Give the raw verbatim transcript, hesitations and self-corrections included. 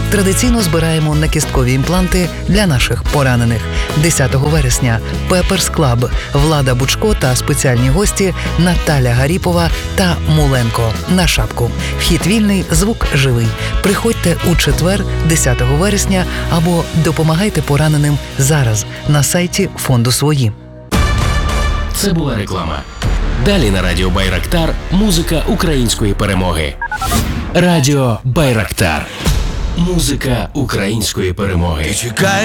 Традиційно збираємо накісткові імпланти для наших поранених. десятого вересня Пеперс Клаб, Влада Бучко та спеціальні гості Наталя Гаріпова та Муленко на шапку. Вхід вільний, звук живий. Приходьте у четвер, десятого вересня, або допомагайте пораненим зараз на сайті фонду «Свої». Це була реклама. Далі на радіо Байрактар музика української перемоги. Радіо Байрактар. Музика української перемоги. Чекай